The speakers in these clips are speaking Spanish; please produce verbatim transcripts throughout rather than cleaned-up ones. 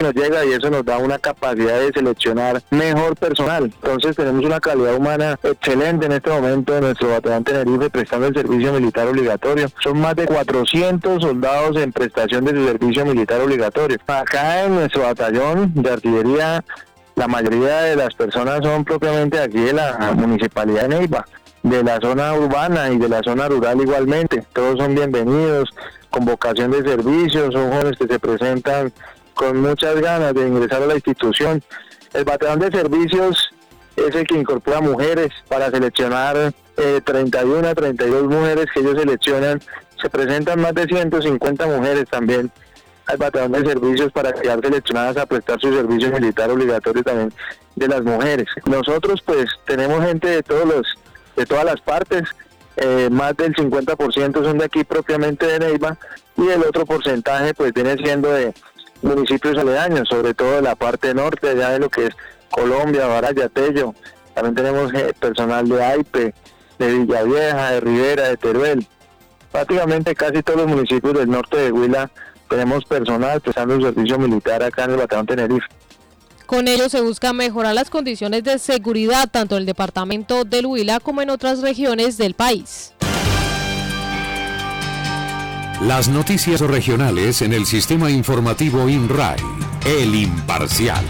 nos llega y eso nos da una capacidad de seleccionar mejor personal. Entonces tenemos una calidad humana excelente en este momento en nuestro batallón Tenerife prestando el servicio militar obligatorio. Son más de cuatrocientos soldados en prestación de su servicio militar obligatorio. Acá en nuestro batallón de artillería, la mayoría de las personas son propiamente aquí de la municipalidad de Neiva, de la zona urbana y de la zona rural igualmente. Todos son bienvenidos, con vocación de servicio, son jóvenes que se presentan con muchas ganas de ingresar a la institución. El batallón de servicios es el que incorpora mujeres para seleccionar eh, treinta y uno a treinta y dos mujeres que ellos seleccionan. Se presentan más de ciento cincuenta mujeres también al batallón de servicios para quedar seleccionadas a prestar su servicio militar obligatorio también de las mujeres. Nosotros pues tenemos gente de todos los de todas las partes, eh, más del cincuenta por ciento son de aquí propiamente de Neiva y el otro porcentaje pues viene siendo de municipios aledaños, sobre todo de la parte norte, allá de lo que es Colombia, Baraya, Tello. También tenemos eh, personal de Aipe, de Villavieja, de Rivera, de Teruel. Prácticamente casi todos los municipios del norte de Huila tenemos personal prestando un servicio militar acá en el batallón Tenerife. Con ello se busca mejorar las condiciones de seguridad tanto en el departamento del Huila como en otras regiones del país. Las noticias regionales en el sistema informativo INRAI, El Imparcial.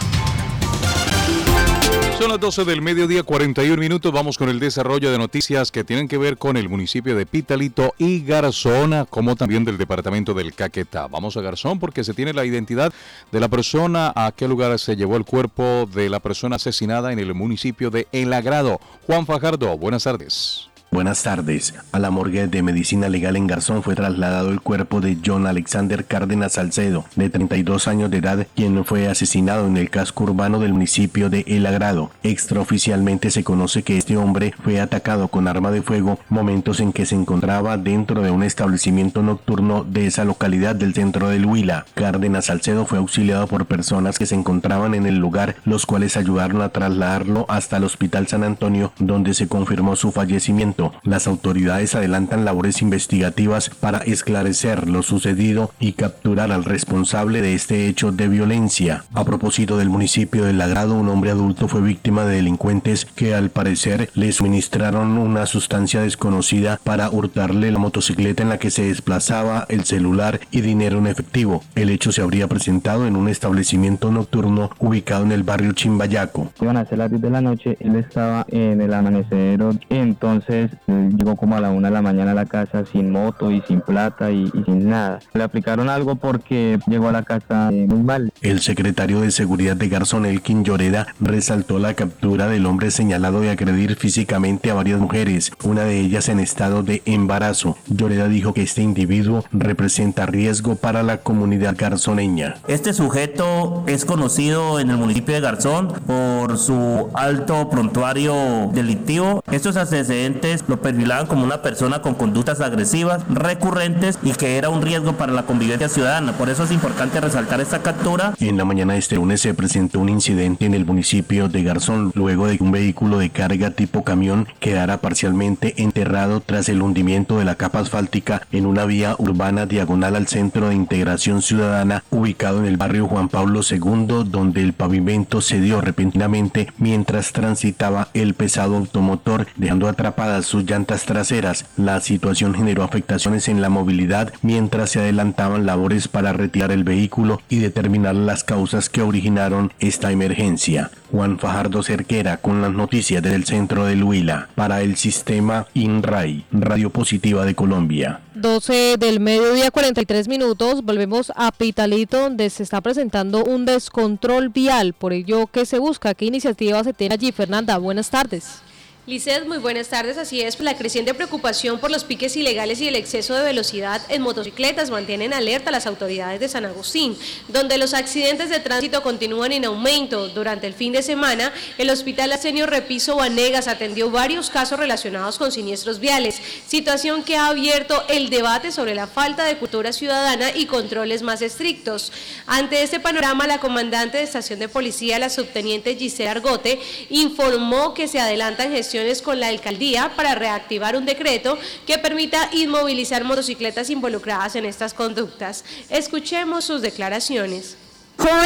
Son las doce del mediodía, cuarenta y un minutos. Vamos con el desarrollo de noticias que tienen que ver con el municipio de Pitalito y Garzón, como también del departamento del Caquetá. Vamos a Garzón porque se tiene la identidad de la persona a qué lugar se llevó el cuerpo de la persona asesinada en el municipio de El Agrado. Juan Fajardo, buenas tardes. Buenas tardes. A la morgue de Medicina Legal en Garzón fue trasladado el cuerpo de John Alexander Cárdenas Salcedo, de treinta y dos años de edad, quien fue asesinado en el casco urbano del municipio de El Agrado. Extraoficialmente se conoce que este hombre fue atacado con arma de fuego, momentos en que se encontraba dentro de un establecimiento nocturno de esa localidad del centro del Huila. Cárdenas Salcedo fue auxiliado por personas que se encontraban en el lugar, los cuales ayudaron a trasladarlo hasta el Hospital San Antonio, donde se confirmó su fallecimiento. Las autoridades adelantan labores investigativas para esclarecer lo sucedido y capturar al responsable de este hecho de violencia. A propósito del municipio de El Agrado, un hombre adulto fue víctima de delincuentes que al parecer le suministraron una sustancia desconocida para hurtarle la motocicleta en la que se desplazaba, el celular y dinero en efectivo. El hecho se habría presentado en un establecimiento nocturno ubicado en el barrio Chimbayaco. Iban a ser las diez de la noche, él estaba en el amanecedero, entonces llegó como a la una de la mañana a la casa sin moto y sin plata y, y sin nada. Le aplicaron algo porque llegó a la casa eh, muy mal. El secretario de Seguridad de Garzón, Elkin Lloreda, resaltó la captura del hombre señalado de agredir físicamente a varias mujeres, una de ellas en estado de embarazo. Lloreda dijo que este individuo representa riesgo para la comunidad garzoneña. Este sujeto es conocido en el municipio de Garzón por su alto prontuario delictivo. Estos antecedentes lo perfilaban como una persona con conductas agresivas, recurrentes y que era un riesgo para la convivencia ciudadana. Por eso es importante resaltar esta captura. En la mañana de este lunes se presentó un incidente en el municipio de Garzón, luego de que un vehículo de carga tipo camión quedara parcialmente enterrado tras el hundimiento de la capa asfáltica en una vía urbana diagonal al Centro de Integración Ciudadana, ubicado en el barrio Juan Pablo segundo, donde el pavimento cedió repentinamente mientras transitaba el pesado automotor, dejando atrapadas sus llantas traseras. La situación generó afectaciones en la movilidad mientras se adelantaban labores para retirar el vehículo y determinar las causas que originaron esta emergencia. Juan Fajardo Cerquera con las noticias del centro del Huila para el sistema INRAI, Radio Positiva de Colombia. doce del mediodía, cuarenta y tres minutos. Volvemos a Pitalito, donde se está presentando un descontrol vial. Por ello, ¿qué se busca? ¿Qué iniciativa se tiene allí? Fernanda, buenas tardes. Lizeth, muy buenas tardes. Así es, la creciente preocupación por los piques ilegales y el exceso de velocidad en motocicletas mantienen alerta a las autoridades de San Agustín, donde los accidentes de tránsito continúan en aumento. Durante el fin de semana, el Hospital Arsenio Repiso Vanegas atendió varios casos relacionados con siniestros viales, situación que ha abierto el debate sobre la falta de cultura ciudadana y controles más estrictos. Ante este panorama, la comandante de estación de policía, la subteniente Gisela Argote, informó que se adelantan gestiones con la alcaldía para reactivar un decreto que permita inmovilizar motocicletas involucradas en estas conductas. Escuchemos sus declaraciones. Con